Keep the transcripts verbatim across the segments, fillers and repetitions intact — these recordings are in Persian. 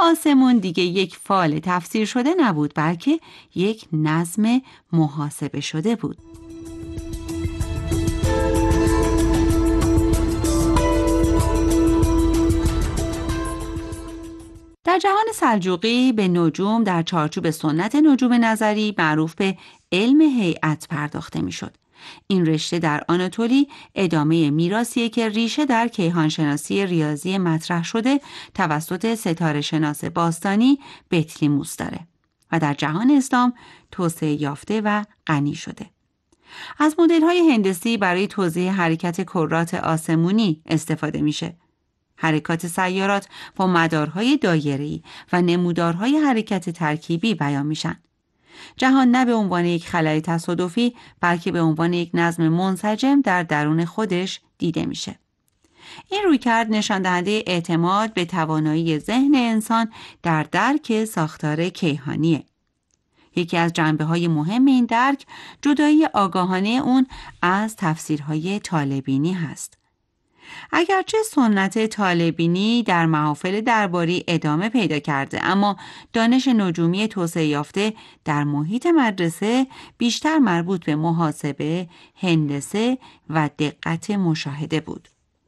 آسمون دیگه یک فال تفسیر شده نبود، بلکه یک نظم محاسبه شده بود. در جهان سلجوقی به نجوم در چارچوب سنت نجوم نظری معروف به علم هیئت پرداخته میشد. این رشته در آناتولی ادامه میراثیه که ریشه در کیهانشناسی ریاضی مطرح شده توسط ستاره شناس باستانی بطلیموس داره و در جهان اسلام توسعه یافته و غنی شده. از مدل‌های هندسی برای توضیح حرکت کرات آسمونی استفاده میشه. حرکات سیارات با مدارهای دایره‌ای و نمودارهای حرکت ترکیبی بیان میشن. جهان نه به عنوان یک خلأ تصادفی بلکه به عنوان یک نظم منسجم در درون خودش دیده میشه. این رویکرد نشان دهنده اعتماد به توانایی ذهن انسان در درک ساختار کیهانیه. یکی از جنبه‌های مهم این درک جدایی آگاهانه اون از تفسیرهای طالع‌بینی هست. اگرچه سنت طالع‌بینی در محافل درباری ادامه پیدا کرده، اما دانش نجومی توسعه یافته در محیط مدرسه بیشتر مربوط به محاسبه، هندسه و دقت مشاهده بود.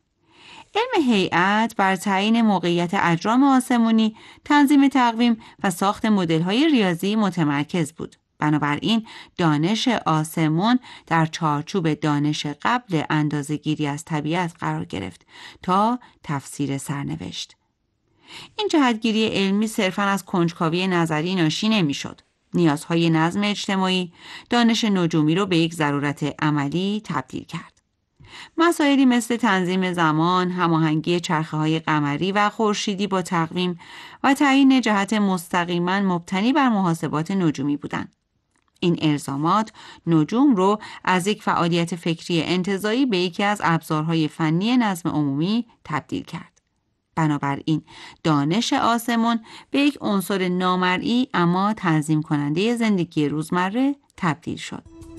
علم هیئت بر تعیین موقعیت اجرام آسمونی، تنظیم تقویم و ساخت مدل‌های ریاضی متمرکز بود. بنابراین دانش آسمون در چارچوب دانش قبل اندازه‌گیری از طبیعت قرار گرفت تا تفسیر سرنوشت. این جهتگیری علمی صرفاً از کنجکاوی نظری ناشی نمی‌شد. نیازهای نظم اجتماعی دانش نجومی رو به یک ضرورت عملی تبدیل کرد. مسائلی مثل تنظیم زمان، هماهنگی چرخه‌های قمری و خورشیدی با تقویم و تعیین جهت مستقیما مبتنی بر محاسبات نجومی بودند. این الزامات نجوم رو از یک فعالیت فکری انتزاعی به یکی از ابزارهای فنی نظم عمومی تبدیل کرد. بنابراین دانش آسمون به یک عنصر نامرئی اما تنظیم کننده زندگی روزمره تبدیل شد.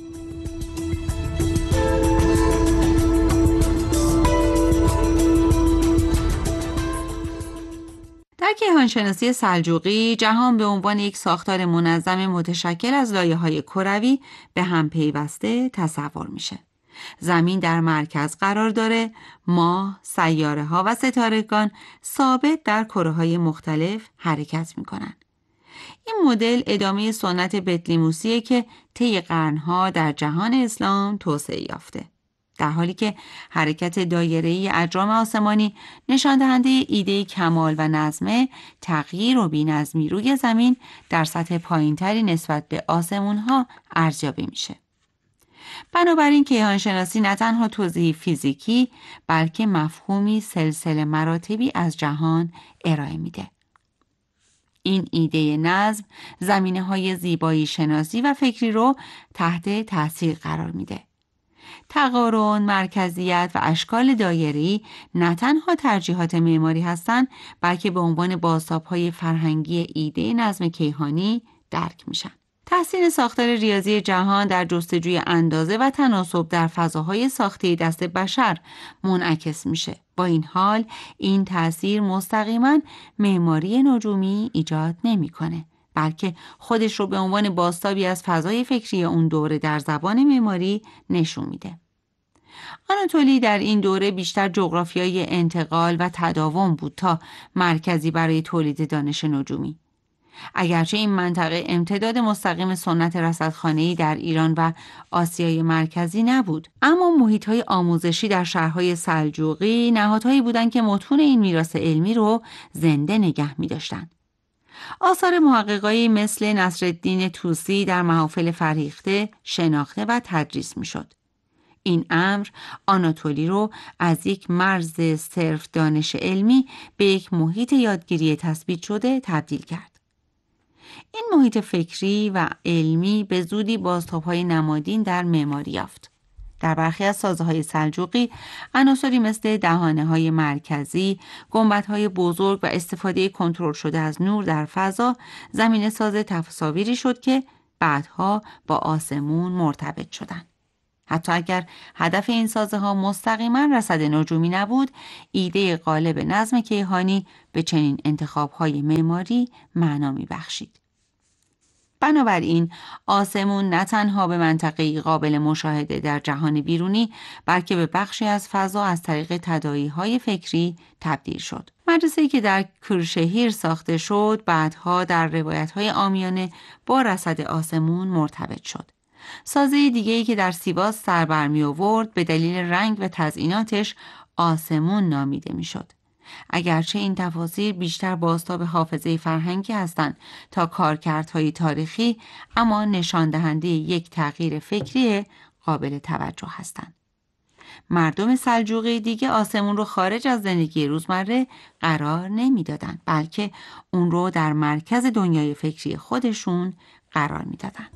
در کیهانشناسی سلجوقی جهان به عنوان یک ساختار منظم متشکل از لایه‌های کروی به هم پیوسته تصور میشه. زمین در مرکز قرار داره، ماه، سیاره‌ها و ستارگان ثابت در کره‌های مختلف حرکت میکنن. این مدل ادامه سنت بطلیموسیه که طی قرن‌ها در جهان اسلام توسعه یافته. در حالی که حرکت دایره‌ای اجرام آسمانی نشان دهنده ایده کمال و نظمه، تغییر و بی‌نظمی روی زمین در سطح پایین‌تری نسبت به آسمون‌ها ارزیابی میشه. بنابراین کیهانشناسی نه تنها توضیحی فیزیکی بلکه مفهومی سلسله مراتبی از جهان ارائه میده. این ایده نظم زمینه‌های زیبایی شناسی و فکری رو تحت تاثیر قرار میده. تقارن، مرکزیت و اشکال دایره‌ای نه تنها ترجیحات معماری هستند بلکه به عنوان بازتاب‌های فرهنگی ایده نظم کیهانی درک میشن. تحسین ساختار ریاضی جهان در جستجوی اندازه و تناسب در فضاهای ساخته دست بشر منعکس میشه. با این حال این تأثیر مستقیما معماری نجومی ایجاد نمیکنه، بلکه خودش رو به عنوان بازتابی از فضای فکری اون دوره در زبان معماری نشون میده. آناتولی در این دوره بیشتر جغرافیای انتقال و تداوم بود تا مرکزی برای تولید دانش نجومی. اگرچه این منطقه امتداد مستقیم سنت رصدخانه‌ای در ایران و آسیای مرکزی نبود، اما محیط‌های آموزشی در شهرهای سلجوقی نهادهایی بودند که متون این میراث علمی رو زنده نگه می‌داشتند. آثار محققایی مثل نصرالدین طوسی در محافل فرهیخته شناخته و تدریس می‌شد. این امر آناتولی رو از یک مرز صرف دانش علمی به یک محیط یادگیری تثبیت شده تبدیل کرد. این محیط فکری و علمی به زودی بازتاب‌های نمادین در معماری یافت. در برخی از سازه‌های سلجوقی عناصری مثل دهانه‌های مرکزی، گنبدهای بزرگ و استفاده کنترل شده از نور در فضا زمینه ساز تصاویری شد که بعدها با آسمون مرتبط شدند. حتی اگر هدف این سازه ها مستقیما رصد نجومی نبود، ایده غالب نظم کیهانی به چنین انتخاب های معماری معنا می بخشید. بنابراین آسمون نه تنها به منطقه‌ای قابل مشاهده در جهان بیرونی، بلکه به بخشی از فضا از طریق تداعی‌های فکری تبدیل شد. مدرسه‌ای که در کرشهیر ساخته شد، بعدها در روایت‌های عامیانه با رصد آسمون مرتبط شد. سازه دیگه‌ای که در سیواس سر برمی آورد به دلیل رنگ و تزئیناتش آسمون نامیده می‌شد. اگرچه این تفاسیر بیشتر بازتاب حافظه فرهنگی هستند تا کارکردهای تاریخی، اما نشان دهنده یک تغییر فکری قابل توجه هستند. مردم سلجوقی دیگه آسمون رو خارج از زندگی روزمره قرار نمیدادند، بلکه اون رو در مرکز دنیای فکری خودشون قرار میدادند.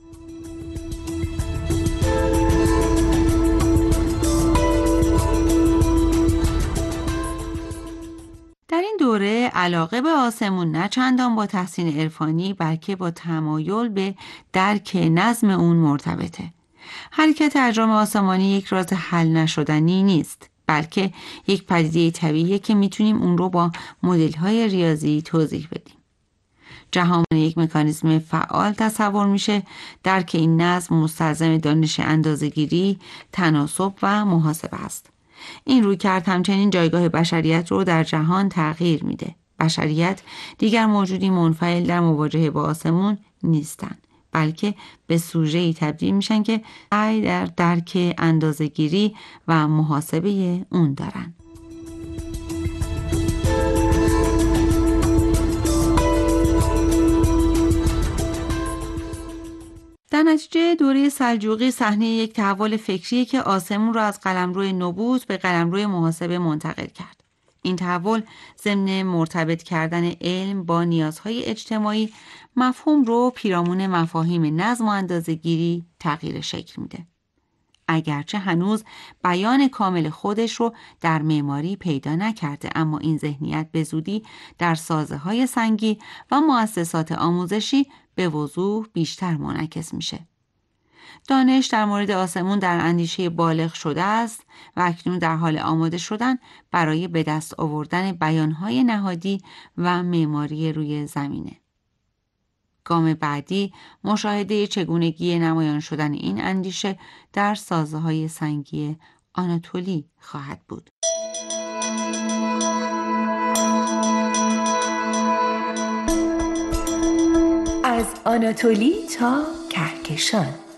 در این دوره علاقه به آسمون نه چندان با تحسین عرفانی، بلکه با تمایل به درک نظم اون مرتبطه. حرکت اجرام آسمانی یک راز حل نشدنی نیست، بلکه یک پدیده طبیعیه که میتونیم اون رو با مدل‌های ریاضی توضیح بدیم. جهان یک مکانیزم فعال تصور میشه، درک این نظم مستلزم دانش اندازه‌گیری، تناسب و محاسبه است. این رویکرد همچنین جایگاه بشریت رو در جهان تغییر میده. بشریت دیگر موجودی منفعل در مواجهه با آسمون نیستن، بلکه به سوژه‌ای تبدیل میشن که سعی در درک اندازه‌گیری و محاسبه اون دارن. در نتیجه دوره سلجوقی صحنه یک تحول فکریه که آسمون را از قلمرو نبوغ به قلمرو محاسبه منتقل کرد. این تحول ضمن مرتبط کردن علم با نیازهای اجتماعی، مفهوم رو پیرامون مفاهیم نظم و اندازه‌گیری تغییر شکل میده. اگرچه هنوز بیان کامل خودش رو در معماری پیدا نکرده، اما این ذهنیت به زودی در سازه‌های سنگی و مؤسسات آموزشی به وضوح بیشتر منعکس میشه. دانش در مورد آسمون در اندیشه بالغ شده است و اکنون در حال آماده شدن برای به دست آوردن بیانهای نهادی و معماری روی زمینه. گام بعدی مشاهده چگونگی نمایان شدن این اندیشه در سازه‌های سنگی آناتولی خواهد بود. از آناتولی تا کهکشان.